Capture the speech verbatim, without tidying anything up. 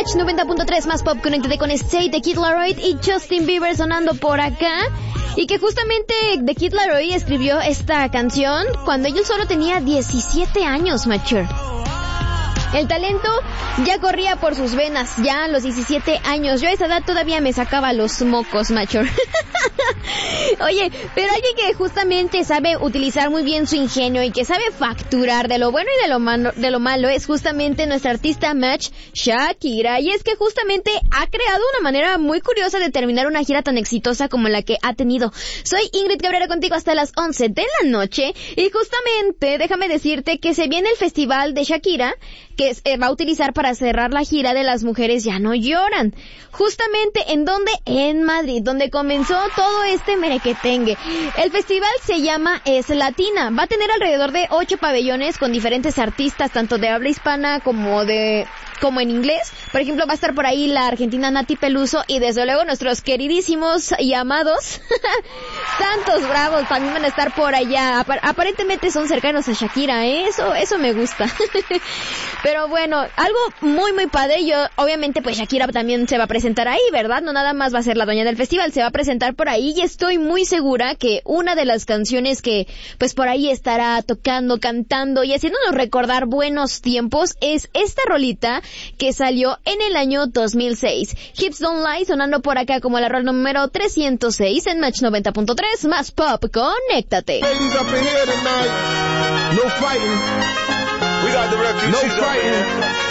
Match noventa punto tres, más pop, conéctate con Stay de Kid Laroi y Justin Bieber sonando por acá. Y que justamente The Kid Laroi escribió esta canción cuando él solo tenía diecisiete años, Mature. El talento ya corría por sus venas, ya a los diecisiete años. Yo a esa edad todavía me sacaba los mocos, macho. Oye, pero alguien que justamente sabe utilizar muy bien su ingenio y que sabe facturar de lo bueno y de lo malo, de lo malo es justamente nuestra artista Match, Shakira. Y es que justamente ha creado una manera muy curiosa de terminar una gira tan exitosa como la que ha tenido. Soy Ingrid Cabrera contigo hasta las once de la noche y justamente déjame decirte que se viene el festival de Shakira que eh, va a utilizar para cerrar la gira de Las Mujeres Ya No Lloran. Justamente, ¿en dónde? En Madrid, donde comenzó todo este merequetengue. El festival se llama Es Latina. Va a tener alrededor de ocho pabellones con diferentes artistas, tanto de habla hispana como de como en inglés. Por ejemplo, va a estar por ahí la argentina Nati Peluso y desde luego nuestros queridísimos y amados Santos Bravos también van a estar por allá. Apar- aparentemente son cercanos a Shakira, ¿eh? Eso, eso me gusta. Pero bueno, algo muy muy padre. Yo, obviamente, pues Shakira también se va a presentar ahí, ¿verdad? No nada más va a ser la dueña del festival, se va a presentar por ahí y estoy muy segura que una de las canciones que pues por ahí estará tocando, cantando y haciéndonos recordar buenos tiempos es esta rolita que salió en el año dos mil seis. Hips Don't Lie sonando por acá como la rol número trescientos seis en Match noventa punto tres, más pop, conéctate. Ladies up in here tonight. No fighting. We got the refugees. No fighting.